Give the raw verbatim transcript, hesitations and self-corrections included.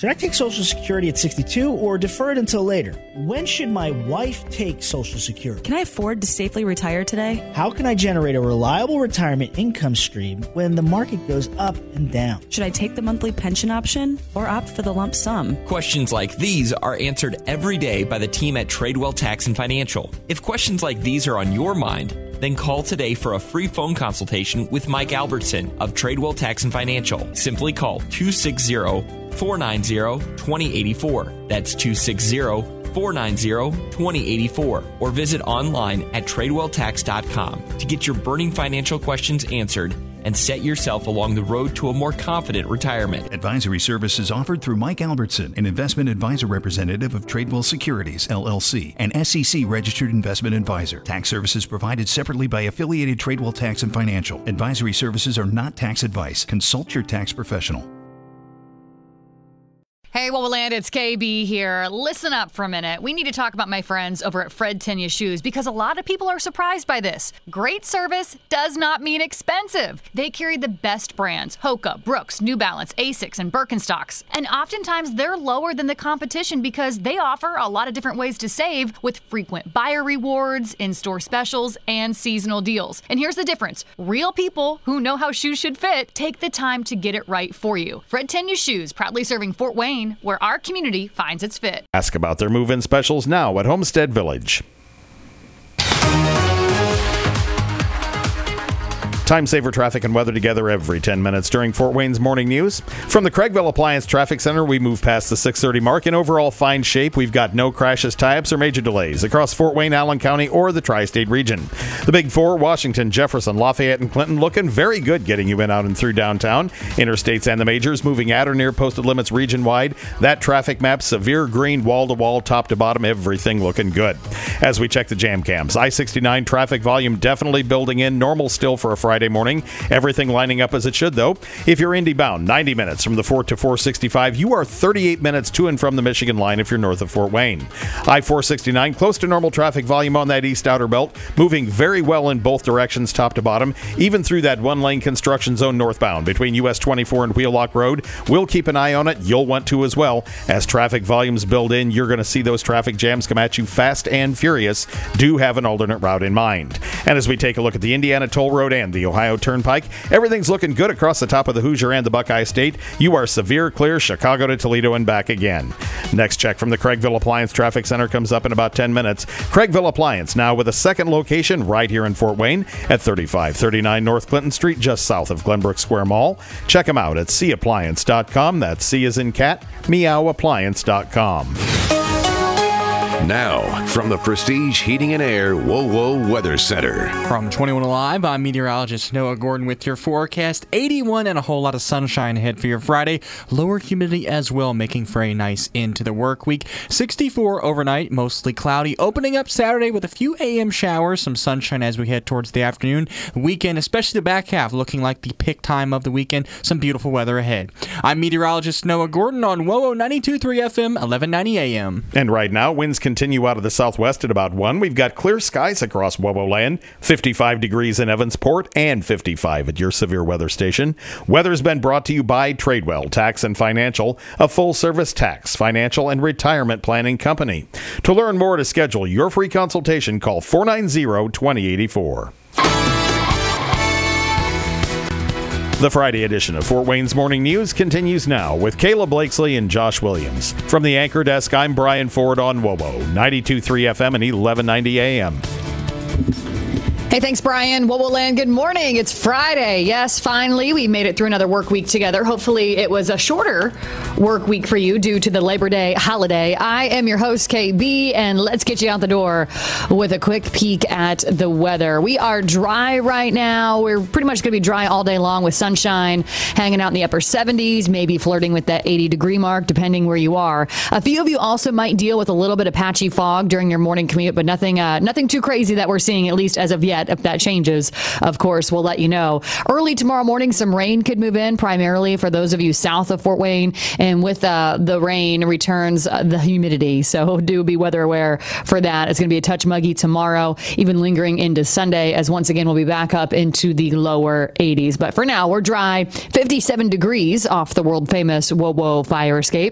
Should I take Social Security at sixty-two or defer it until later? When should my wife take Social Security? Can I afford to safely retire today? How can I generate a reliable retirement income stream when the market goes up and down? Should I take the monthly pension option or opt for the lump sum? Questions like these are answered every day by the team at Tradewell Tax and Financial. If questions like these are on your mind, then call today for a free phone consultation with Mike Albertson of Tradewell Tax and Financial. Simply call two six zero, four nine zero, two zero eight four. That's two six zero, four nine zero, two zero eight four. Or visit online at tradewell tax dot com to get your burning financial questions answered and set yourself along the road to a more confident retirement. Advisory services offered through Mike Albertson, an investment advisor representative of Tradewell Securities, L L C, an S E C-registered investment advisor. Tax services provided separately by affiliated Tradewell Tax and Financial. Advisory services are not tax advice. Consult your tax professional. Hey, well, land, it's K B here. Listen up for a minute. We need to talk about my friends over at Fred Tenya Shoes because a lot of people are surprised by this. Great service does not mean expensive. They carry the best brands, Hoka, Brooks, New Balance, Asics, and Birkenstocks. And oftentimes they're lower than the competition because they offer a lot of different ways to save with frequent buyer rewards, in-store specials, and seasonal deals. And here's the difference. Real people who know how shoes should fit take the time to get it right for you. Fred Tenya Shoes, proudly serving Fort Wayne, where our community finds its fit. Ask about their move-in specials now at Homestead Village. Time saver traffic and weather together every ten minutes during Fort Wayne's morning news. From the Craigville Appliance Traffic Center, we move past the six thirty mark. In overall fine shape, we've got no crashes, tie-ups, or major delays across Fort Wayne, Allen County, or the tri-state region. The Big Four, Washington, Jefferson, Lafayette, and Clinton, looking very good getting you in, out, and through downtown. Interstates and the majors moving at or near posted limits region-wide. That traffic map, severe green, wall-to-wall, top-to-bottom, everything looking good. As we check the jam cams, I sixty-nine traffic volume definitely building in. Normal still for a Friday morning. Everything lining up as it should, though. If you're Indy bound, ninety minutes from the Fort to four sixty-five. You are thirty-eight minutes to and from the Michigan line if you're north of Fort Wayne. I four sixty-nine, close to normal traffic volume on that east outer belt, moving very well in both directions, top to bottom, even through that one-lane construction zone northbound between U S twenty-four and Wheelock Road. We'll keep an eye on it. You'll want to as well. As traffic volumes build in, you're going to see those traffic jams come at you fast and furious. Do have an alternate route in mind. And as we take a look at the Indiana Toll Road and the Ohio Turnpike, everything's looking good across the top of the Hoosier and the Buckeye State. You are severe clear Chicago to Toledo and back again. Next check from the Craigville Appliance Traffic Center comes up in about ten minutes. Craigville Appliance now with a second location right here in Fort Wayne at thirty-five thirty-nine North Clinton Street, just south of Glenbrook Square Mall. Check them out at c appliance dot com. That's C as in cat, meow appliance dot com. Now, from the Prestige Heating and Air WoWo Weather Center. From twenty-one Alive, I'm meteorologist Noah Gordon with your forecast. eighty-one and a whole lot of sunshine ahead for your Friday. Lower humidity as well, making for a nice end to the work week. sixty-four overnight, mostly cloudy. Opening up Saturday with a few A M showers, some sunshine as we head towards the afternoon. Weekend, especially the back half, looking like the pick time of the weekend. Some beautiful weather ahead. I'm meteorologist Noah Gordon on WoWo ninety-two point three F M, eleven ninety A M. And right now, winds continue out of the southwest at about one. We've got clear skies across WoWo land, fifty-five degrees in Evansport, and fifty-five at your severe weather station. Weather's been brought to you by Tradewell Tax and Financial, a full-service tax, financial, and retirement planning company. To learn more, to schedule your free consultation, call four nine zero, two zero eight four. The Friday edition of Fort Wayne's Morning News continues now with Kayla Blakesley and Josh Williams. From the anchor desk, I'm Brian Ford on WoWo, ninety-two point three F M and eleven ninety A M. Hey, thanks, Brian. WoWo Land, good morning. It's Friday. Yes, finally, we made it through another work week together. Hopefully, it was a shorter work week for you due to the Labor Day holiday. I am your host, K B, and let's get you out the door with a quick peek at the weather. We are dry right now. We're pretty much going to be dry all day long with sunshine, hanging out in the upper seventies, maybe flirting with that eighty degree mark, depending where you are. A few of you also might deal with a little bit of patchy fog during your morning commute, but nothing, uh, nothing too crazy that we're seeing, at least as of yet. If that changes, of course, we'll let you know. Early tomorrow morning, some rain could move in, primarily for those of you south of Fort Wayne. And with uh, the rain returns uh, the humidity. So do be weather aware for that. It's going to be a touch muggy tomorrow, even lingering into Sunday, as once again, we'll be back up into the lower eighties. But for now, we're dry, fifty-seven degrees off the world famous WoWo fire escape.